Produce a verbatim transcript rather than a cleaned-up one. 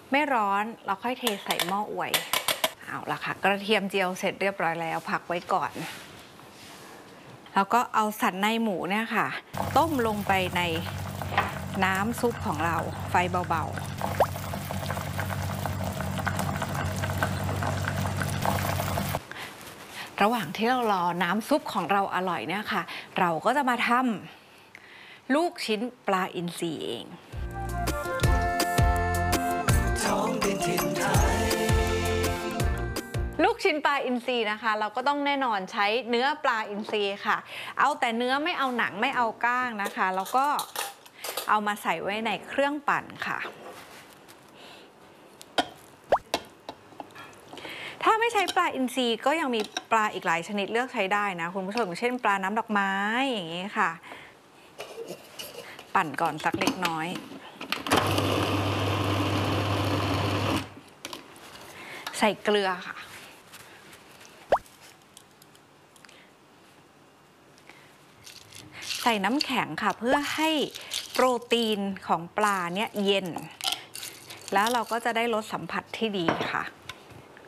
ไม่ร้อนเราค่อยเทใส่หม้ออวยเอาละค่ะกระเทียมเจียวเสร็จเรียบร้อยแล้วพักไว้ก่อนแล้วก็เอาสันในหมูเนี่ยค่ะต้มลงไปในน้ำซุปของเราไฟเบาๆระหว่างที่เรารอน้ำซุปของเราอร่อยเนี่ยค่ะเราก็จะมาทำลูกชิ้นปลาอินทรีเองลูกชิ้นปลาอินทรีนะคะเราก็ต้องแน่นอนใช้เนื้อปลาอินทรีค่ะเอาแต่เนื้อไม่เอาหนังไม่เอาก้างนะคะแล้วก็เอามาใส่ไว้ในเครื่องปั่นค่ะถ้าไม่ใช้ปลาอินทรีก็ยังมีปลาอีกหลายชนิดเลือกใช้ได้นะคุณผู้ชมเช่นปลาน้ำดอกไม้อย่างนี้ค่ะปั่นก่อนสักเล็กน้อยใส่เกลือค่ะใส่น้ำแข็งค่ะเพื่อให้โปรตีนของปลาเนี่ยเย็นแล้วเราก็จะได้รสสัมผัสที่ดีค่ะ